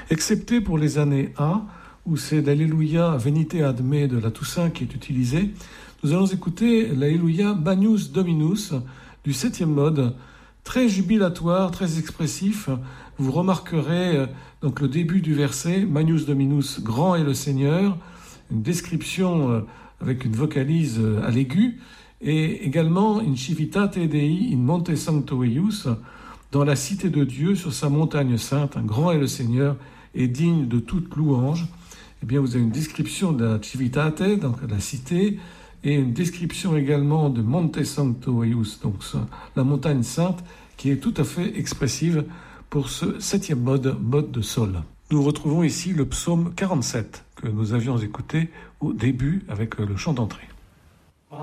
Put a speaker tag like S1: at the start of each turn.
S1: Excepté pour les années A, où c'est l'Alléluia Venite ad me de la Toussaint qui est utilisé, nous allons écouter l'Alléluia Magnus Dominus du 7e mode, très jubilatoire, très expressif. Vous remarquerez donc le début du verset, Magnus Dominus, grand est le Seigneur, une description avec une vocalise à l'aigu, et également in civitate Dei in monte sancto eius, dans la cité de Dieu sur sa montagne sainte, un grand est le Seigneur et digne de toute louange. Eh bien, vous avez une description de la civitate, donc la cité, et une description également de monte sancto eius, donc la montagne sainte, qui est tout à fait expressive pour ce 7e mode de sol. Nous retrouvons ici le psaume 47 que nous avions écouté au début avec le chant d'entrée.